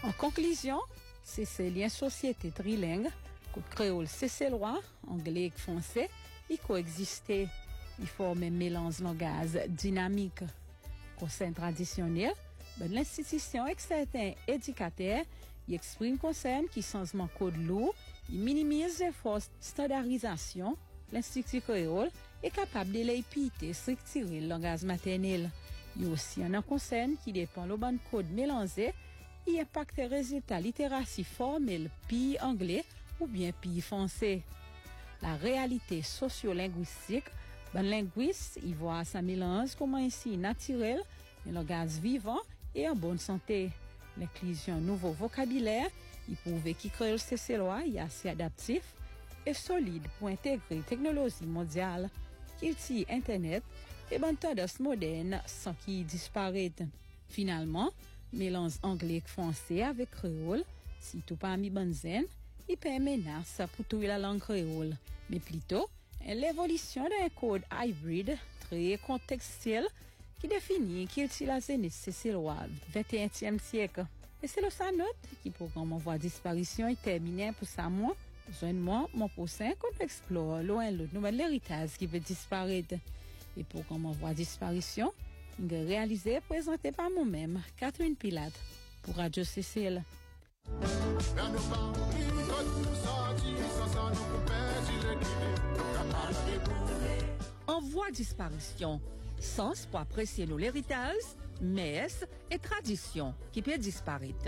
En conclusion, c'est ces liens société trilingue, créole cécélois, anglais et français, ils coexistaient, ils forment un mélange langage dynamique. Conseil traditionnel, l'institution et certains éducateurs, ils expriment conseil qui changement code lourd, ils minimisent les forces de standardisation, l'institut créole est capable de l'épiter, structurer le langage maternel. Il y a aussi un conseil qui dépend de bon code mélangé, il impacte les résultats littératie formels puis anglais ou bien puis français. La réalité sociolinguistique, linguiste, il voit sa mélange comme ainsi naturel, un langage vivant et en bonne santé. L'inclusion nouveau vocabulaire, il prouve qu'il crée le cécélois est assez adaptif et solide pour intégrer technologie mondiale, qu'il tire Internet et bonne tendance moderne sans qu'il disparaisse. Finalement, mélange anglais et français avec créole, si tout parmi bonzen, il peut menace pour toute la langue créole, mais plutôt l'évolution d'un code hybride très contextuel qui définit qu'il est la jeunesse cécéloise 21e siècle. Et c'est le SANOT qui programme en voie de disparition est terminé pour ça moi. Joindre-moi, mon prochain qu'on explore loin l'autre nouvel héritage qui veut disparaître. Et pour qu'on m'envoie disparition, il est réalisé et présenté par moi-même, Catherine Pilate, pour Radio Cécile. Envoi disparition, sens pour apprécier nos héritages, messe et traditions qui peuvent disparaître.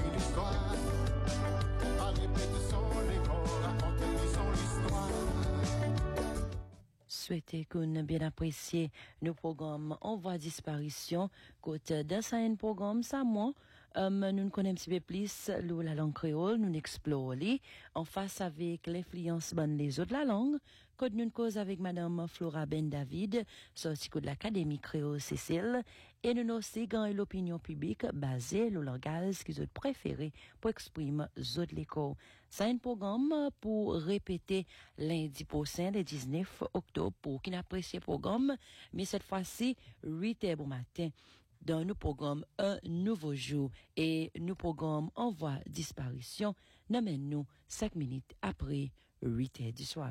Souhaitez qu'on bien apprécié nos programmes Envoi disparition côté dans un programme ça moi nous connaissons un petit peu plus la langue créole nous explorons en face avec l'influence bonne les autres la langue quand nous cause avec madame Flora Ben David sortie de l'académie créole Cécile et nous aussi gagne l'opinion publique basée le langage qu'ils ont préféré pour exprimer autres l'écho. C'est un programme pour répéter lundi prochain le 19 octobre pour qui n'apprécie le programme mais cette fois-ci 8h bon matin dans nos programmes Un nouveau jour et nos programmes Envoi disparition n'amène-nous 5 minutes après 8h du soir.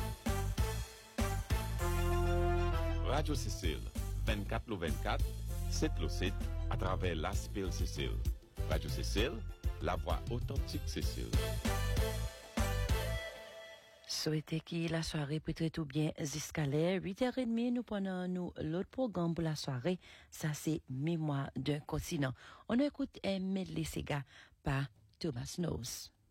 Radio Cécile 24/24 7/7 à travers l'Aspel Cécile. Radio Cécile, la voix authentique Cécile. Souhaitez que la soirée peut être tout bien jusqu'à l'heure 8h30 nous prenons l'autre programme pour la soirée ça c'est Mémoire d'un continent on écoute un medley Sega par Thomas Knows.